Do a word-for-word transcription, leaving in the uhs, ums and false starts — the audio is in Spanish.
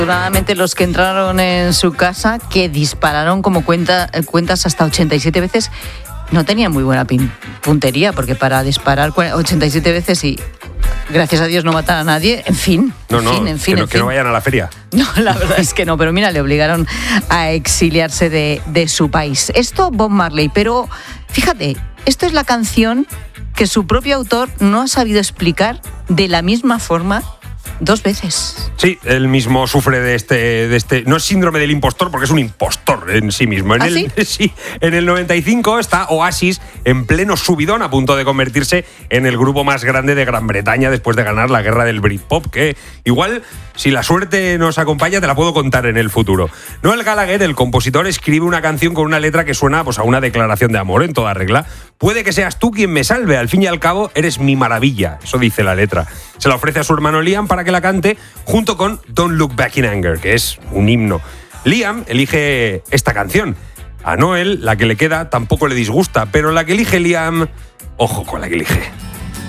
Afortunadamente los que entraron en su casa, que dispararon como cuenta, cuentas hasta ochenta y siete veces, no tenían muy buena pin- puntería, porque para disparar ochenta y siete veces y gracias a Dios no matar a nadie, en fin, No, en no, fin, en fin, que, no en que no fin. vayan a la feria. No, la verdad es que no, pero mira, le obligaron a exiliarse de, de su país. Esto Bob Marley, pero fíjate, esto es la canción que su propio autor no ha sabido explicar de la misma forma dos veces. Sí, él mismo sufre de este, de este... No es síndrome del impostor, porque es un impostor en sí mismo. En ¿Ah, el, sí? sí, en el noventa y cinco está Oasis en pleno subidón, a punto de convertirse en el grupo más grande de Gran Bretaña después de ganar la guerra del Britpop, que igual, si la suerte nos acompaña, te la puedo contar en el futuro. Noel Gallagher, el compositor, escribe una canción con una letra que suena pues, a una declaración de amor en toda regla. Puede que seas tú quien me salve, al fin y al cabo eres mi maravilla, eso dice la letra. Se la ofrece a su hermano Liam para que la cante junto con Don't Look Back in Anger, que es un himno. Liam elige esta canción. A Noel, la que le queda, tampoco le disgusta, pero la que elige Liam, ojo con la que elige.